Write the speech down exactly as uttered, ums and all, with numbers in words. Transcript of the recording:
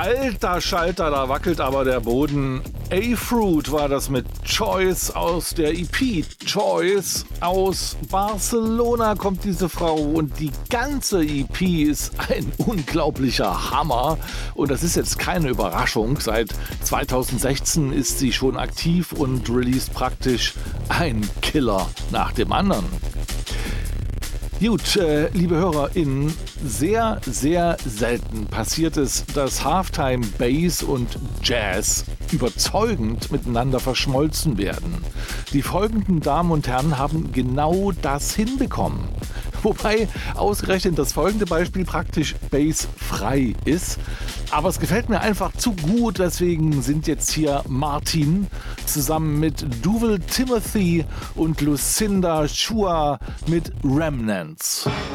Alter Schalter, da wackelt aber der Boden. A-Fruit war das mit Choice aus der E P. Choice aus Barcelona kommt diese Frau und die ganze E P ist ein unglaublicher Hammer. Und das ist jetzt keine Überraschung. Seit zweitausendsechzehn ist sie schon aktiv und released praktisch ein Killer nach dem anderen. Gut, äh, liebe HörerInnen, sehr, sehr selten passiert es, dass Halftime Bass und Jazz überzeugend miteinander verschmolzen werden. Die folgenden Damen und Herren haben genau das hinbekommen. Wobei ausgerechnet das folgende Beispiel praktisch bassfrei ist. Aber es gefällt mir einfach zu gut, deswegen sind jetzt hier Martin zusammen mit Duvel Timothy und Lucinda Chua mit Remnants.